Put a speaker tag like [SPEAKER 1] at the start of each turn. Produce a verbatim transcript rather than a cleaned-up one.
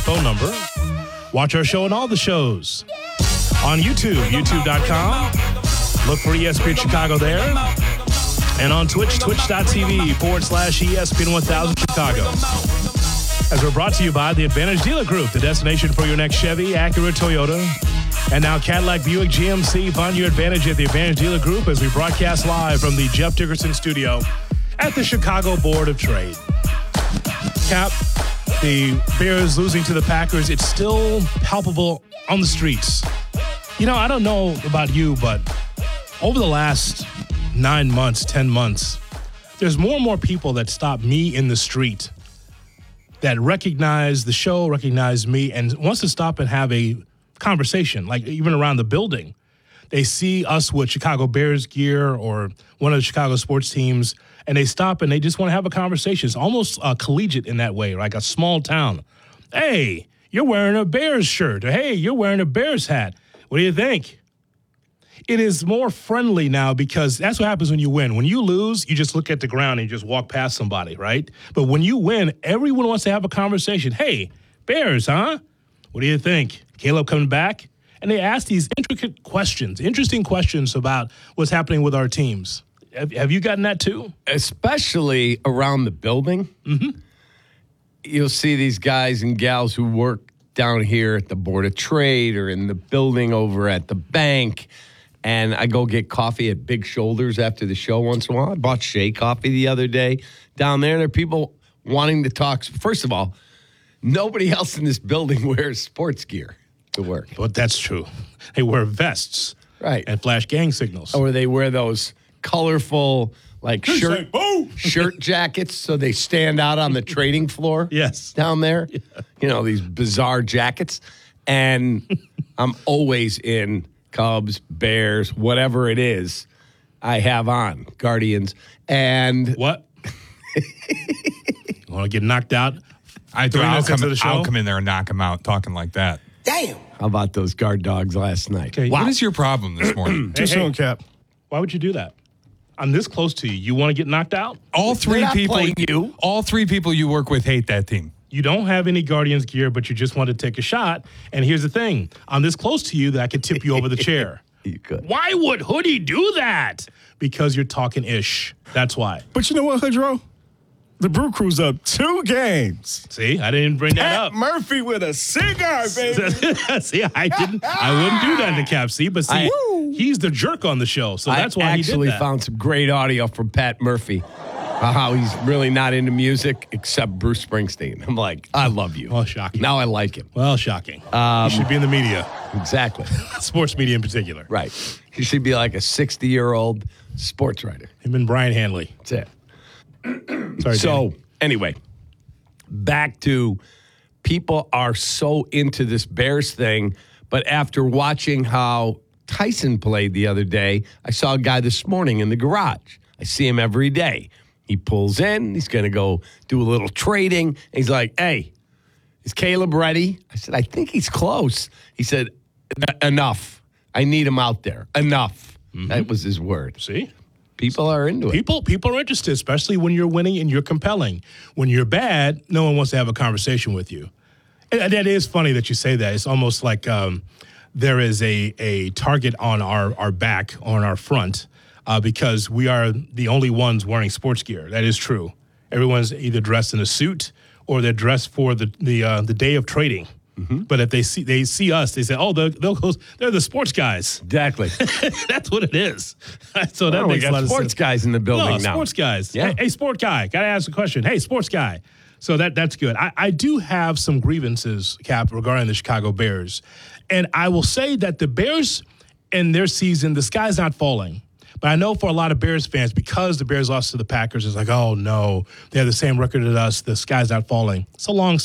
[SPEAKER 1] phone number. Watch our show and all the shows on YouTube, youtube dot com. Look for E S P N Chicago there. And on Twitch, twitch.tv forward slash ESPN one thousand Chicago. As we're brought to you by the Advantage Dealer Group, the destination for your next Chevy, Acura, Toyota, and now Cadillac, Buick, G M C. Find your advantage at the Advantage Dealer Group as we broadcast live from the Jeff Dickerson studio at the Chicago Board of Trade. Cap, the Bears losing to the Packers, it's still palpable on the streets. You know, I don't know about you, but over the last nine months, ten months, there's more and more people that stop me in the street that recognize the show, recognize me, and wants to stop and have a conversation, like even around the building. They see us with Chicago Bears gear or one of the Chicago sports teams, and they stop and they just want to have a conversation. It's almost uh, collegiate in that way, like a small town. Hey, you're wearing a Bears shirt. Or, hey, you're wearing a Bears hat. What do you think? It is more friendly now because that's what happens when you win. When you lose, you just look at the ground and you just walk past somebody, right? But when you win, everyone wants to have a conversation. Hey, Bears, huh? What do you think? Caleb coming back? And they ask these intricate questions, interesting questions about what's happening with our teams. Have, have you gotten that too?
[SPEAKER 2] Especially around the building. Mm-hmm. You'll see these guys and gals who work down here at the Board of Trade or in the building over at the bank. And I go get coffee at Big Shoulders after the show once in a while. I bought Shea coffee the other day down there. There are people wanting to talk. First of all, nobody else in this building wears sports gear to work.
[SPEAKER 1] But that's true. They wear vests.
[SPEAKER 2] Right.
[SPEAKER 1] And flash gang signals.
[SPEAKER 2] Or they wear those colorful, like, shirt, shirt jackets so they stand out on the trading floor.
[SPEAKER 1] Yes.
[SPEAKER 2] Down there.
[SPEAKER 1] Yeah.
[SPEAKER 2] You know, these bizarre jackets. And I'm always in Cubs, Bears, whatever it is I have on. Guardians. And
[SPEAKER 1] what? You want to get knocked out?
[SPEAKER 3] I do.
[SPEAKER 1] Three
[SPEAKER 3] I'll
[SPEAKER 1] minutes
[SPEAKER 3] come,
[SPEAKER 1] into the show?
[SPEAKER 3] I'll come in there and knock him out talking like that.
[SPEAKER 2] Damn. How about those guard dogs last night?
[SPEAKER 1] Okay.
[SPEAKER 2] Wow.
[SPEAKER 3] What is your problem this morning?
[SPEAKER 1] Too soon, Cap. Why would you do that? I'm this close to you. You want to get knocked out?
[SPEAKER 3] All three
[SPEAKER 2] not
[SPEAKER 3] people
[SPEAKER 2] playing you.
[SPEAKER 3] All three people you work with hate that team.
[SPEAKER 1] You don't have any Guardians gear, but you just want to take a shot. And here's the thing. I'm this close to you that I could tip you over the chair.
[SPEAKER 2] You could.
[SPEAKER 1] Why would Hoodie do that? Because you're talking ish. That's why.
[SPEAKER 4] But you know what, Hoodro? The Brew Crew's up two games.
[SPEAKER 1] See, I didn't bring that
[SPEAKER 4] Pat
[SPEAKER 1] up.
[SPEAKER 4] Murphy with a cigar, baby.
[SPEAKER 1] See, I didn't. I wouldn't do that to Cap. See, but see,
[SPEAKER 2] I,
[SPEAKER 1] he's the jerk on the show, so that's
[SPEAKER 2] I
[SPEAKER 1] why he
[SPEAKER 2] actually
[SPEAKER 1] did that.
[SPEAKER 2] found some great audio from Pat Murphy. Uh, how he's really not into music except Bruce Springsteen. I'm like, I love you.
[SPEAKER 1] Well, shocking.
[SPEAKER 2] Now I like him.
[SPEAKER 1] Well, shocking.
[SPEAKER 2] Um,
[SPEAKER 1] he should be in the media,
[SPEAKER 2] Exactly.
[SPEAKER 1] sports media in particular.
[SPEAKER 2] Right. He should be like a sixty-year-old sports writer.
[SPEAKER 1] Him and Brian Hanley.
[SPEAKER 2] That's it.
[SPEAKER 1] Sorry,
[SPEAKER 2] So,
[SPEAKER 1] Danny.
[SPEAKER 2] anyway, back to people are so into this Bears thing, but after watching how Tyson played the other day, I saw a guy this morning in the garage. I see him every day. He pulls in. He's going to go do a little trading. And he's like, hey, is Caleb ready? I said, I think he's close. He said, enough. I need him out there. Enough. Mm-hmm. That was his word.
[SPEAKER 1] See?
[SPEAKER 2] People are into it.
[SPEAKER 1] People people are interested, especially when you're winning and you're compelling. When you're bad, no one wants to have a conversation with you. And that is funny that you say that. It's almost like um, there is a, a target on our, our back, on our front, uh, because we are the only ones wearing sports gear. That is true. Everyone's either dressed in a suit or they're dressed for the the, uh, the day of trading. Mm-hmm. But if they see they see us, they say, "Oh, they're, they're the sports guys."
[SPEAKER 2] Exactly.
[SPEAKER 1] That's what it is. So that
[SPEAKER 2] oh,
[SPEAKER 1] makes
[SPEAKER 2] we
[SPEAKER 1] a lot
[SPEAKER 2] got
[SPEAKER 1] of
[SPEAKER 2] sports
[SPEAKER 1] sense.
[SPEAKER 2] guys in the building
[SPEAKER 1] no,
[SPEAKER 2] now.
[SPEAKER 1] Sports guys.
[SPEAKER 2] Yeah.
[SPEAKER 1] Hey, hey, sport guy. Got to ask a question. Hey, sports guy. So that that's good. I, I do have some grievances, Cap, regarding the Chicago Bears. And I will say that the Bears in their season, the sky's not falling. But I know for a lot of Bears fans, because the Bears lost to the Packers, it's like, oh, no, they have the same record as us. The sky's not falling. It's a long